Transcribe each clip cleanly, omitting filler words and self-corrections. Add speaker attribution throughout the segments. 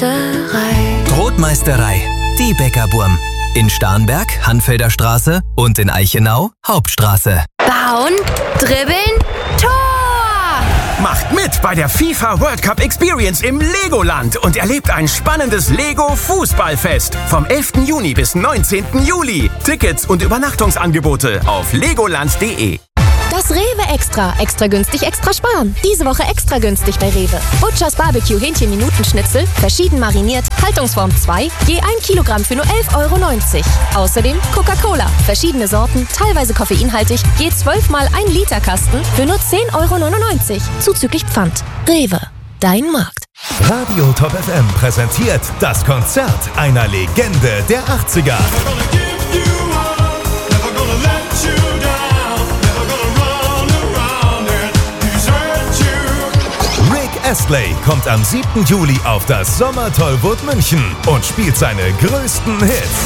Speaker 1: Brotmeisterei, die Bäckerburm. In Starnberg, Hanfelder Straße und in Eichenau, Hauptstraße.
Speaker 2: Bauen, dribbeln, Tor!
Speaker 3: Macht mit bei der FIFA World Cup Experience im Legoland und erlebt ein spannendes Lego-Fußballfest vom 11. Juni bis 19. Juli. Tickets und Übernachtungsangebote auf legoland.de.
Speaker 4: Das Rewe Extra. Extra günstig, extra sparen. Diese Woche extra günstig bei Rewe. Butchers Barbecue Hähnchen-Minutenschnitzel, verschieden mariniert, Haltungsform 2, je 1 Kilogramm für nur 11,90 €. Außerdem Coca-Cola, verschiedene Sorten, teilweise koffeinhaltig, je 12 mal 1 Liter Kasten für nur 10,99 €. Zuzüglich Pfand. Rewe. Dein Markt.
Speaker 5: Radio Top FM präsentiert das Konzert einer Legende der 80er. Astley kommt am 7. Juli auf das Sommertollwood München und spielt seine größten Hits.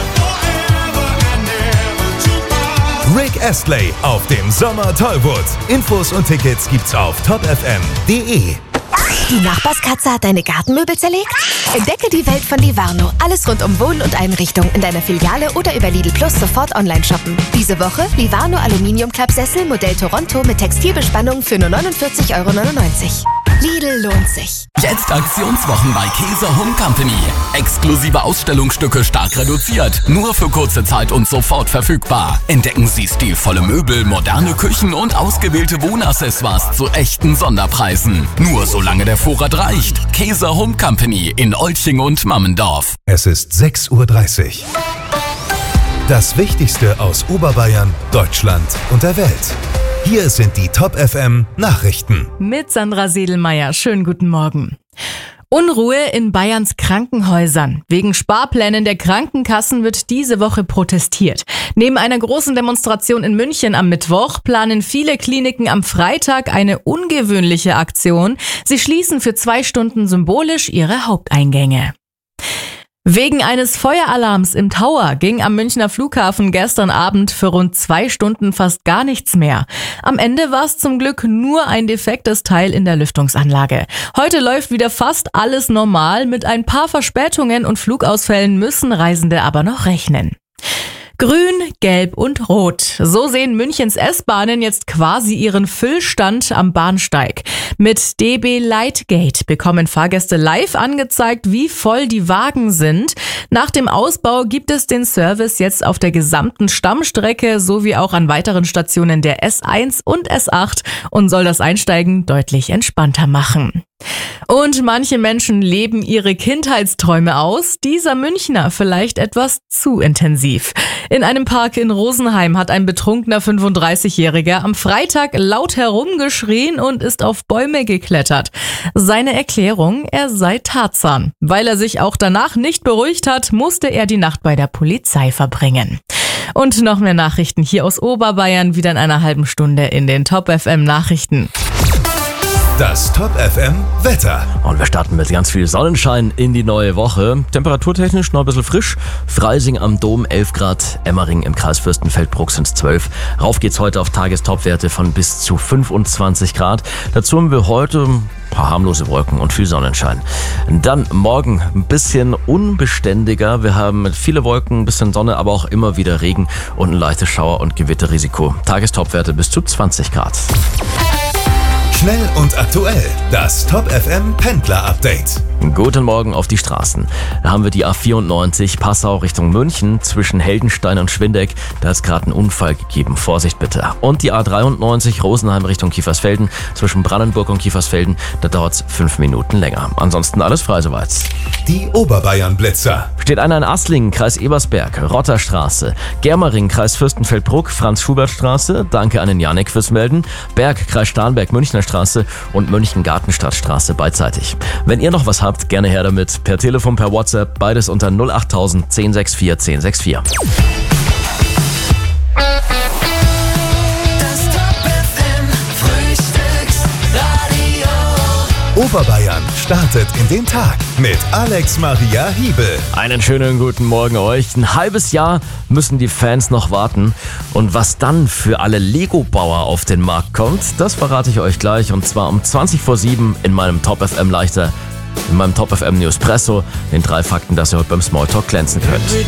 Speaker 5: Rick Astley auf dem Sommertollwood. Infos und Tickets gibt's auf topfm.de.
Speaker 4: Die Nachbarskatze hat deine Gartenmöbel zerlegt? Entdecke die Welt von Livarno. Alles rund um Wohnen und Einrichtung in deiner Filiale oder über Lidl Plus sofort online shoppen. Diese Woche Livarno Aluminium-Klappsessel Modell Toronto mit Textilbespannung für nur 49,99 €. Lidl lohnt sich.
Speaker 6: Jetzt Aktionswochen bei Käse Home Company. Exklusive Ausstellungsstücke stark reduziert. Nur für kurze Zeit und sofort verfügbar. Entdecken Sie stilvolle Möbel, moderne Küchen und ausgewählte Wohnaccessoires zu echten Sonderpreisen. Nur solange der Vorrat reicht. Käse Home Company in Olching und Mammendorf.
Speaker 5: Es ist 6:30 Uhr. Das Wichtigste aus Oberbayern, Deutschland und der Welt. Hier sind die Top FM Nachrichten.
Speaker 7: Mit Sandra Sedelmeier. Schönen guten Morgen. Unruhe in Bayerns Krankenhäusern. Wegen Sparplänen der Krankenkassen wird diese Woche protestiert. Neben einer großen Demonstration in München am Mittwoch planen viele Kliniken am Freitag eine ungewöhnliche Aktion. Sie schließen für 2 Stunden symbolisch ihre Haupteingänge. Wegen eines Feueralarms im Tower ging am Münchner Flughafen gestern Abend für rund 2 Stunden fast gar nichts mehr. Am Ende war es zum Glück nur ein defektes Teil in der Lüftungsanlage. Heute läuft wieder fast alles normal. Mit ein paar Verspätungen und Flugausfällen müssen Reisende aber noch rechnen. Grün, Gelb und Rot. So sehen Münchens S-Bahnen jetzt quasi ihren Füllstand am Bahnsteig. Mit DB Lightgate bekommen Fahrgäste live angezeigt, wie voll die Wagen sind. Nach dem Ausbau gibt es den Service jetzt auf der gesamten Stammstrecke sowie auch an weiteren Stationen der S1 und S8 und soll das Einsteigen deutlich entspannter machen. Und manche Menschen leben ihre Kindheitsträume aus, dieser Münchner vielleicht etwas zu intensiv. In einem Park in Rosenheim hat ein betrunkener 35-Jähriger am Freitag laut herumgeschrien und ist auf Bäume geklettert. Seine Erklärung, er sei Tarzan. Weil er sich auch danach nicht beruhigt hat, musste er die Nacht bei der Polizei verbringen. Und noch mehr Nachrichten hier aus Oberbayern, wieder in einer halben Stunde in den Top FM Nachrichten.
Speaker 5: Das Top FM Wetter.
Speaker 8: Und wir starten mit ganz viel Sonnenschein in die neue Woche. Temperaturtechnisch noch ein bisschen frisch. Freising am Dom 11 Grad, Emmering im Kreis Fürstenfeldbruck sind es 12. Rauf geht's heute auf Tagestopwerte von bis zu 25 Grad. Dazu haben wir heute ein paar harmlose Wolken und viel Sonnenschein. Dann morgen ein bisschen unbeständiger. Wir haben viele Wolken, ein bisschen Sonne, aber auch immer wieder Regen und ein leichtes Schauer- und Gewitterrisiko. Tagestopwerte bis zu 20 Grad.
Speaker 5: Schnell und aktuell, das Top FM Pendler Update.
Speaker 8: Guten Morgen auf die Straßen. Da haben wir die A94 Passau Richtung München zwischen Heldenstein und Schwindeck. Da ist gerade ein Unfall gegeben. Vorsicht bitte. Und die A93 Rosenheim Richtung Kiefersfelden zwischen Brandenburg und Kiefersfelden. Da dauert es 5 Minuten länger. Ansonsten alles frei soweit.
Speaker 5: Die Oberbayern Blitzer.
Speaker 8: Steht einer in Asslingen, Kreis Ebersberg, Rotterstraße. Germering, Kreis Fürstenfeldbruck, Franz-Schubert-Straße. Danke an den Janik fürs Melden. Berg, Kreis Starnberg, Münchner Straße und München-Gartenstadtstraße beidseitig. Wenn ihr noch was habt, gerne her damit. Per Telefon, per WhatsApp, beides unter 08000 1064 1064.
Speaker 6: Das Top FM Frühstücksradio.
Speaker 5: Oberbayern startet in den Tag mit Alex Maria Hiebel.
Speaker 8: Einen schönen guten Morgen euch. Ein halbes Jahr müssen die Fans noch warten. Und was dann für alle Lego-Bauer auf den Markt kommt, das verrate ich euch gleich. Und zwar um 20 vor 7 in meinem Top FM Leichter in meinem Top FM Newspresso, den 3 Fakten, dass ihr heute beim Smalltalk glänzen könnt.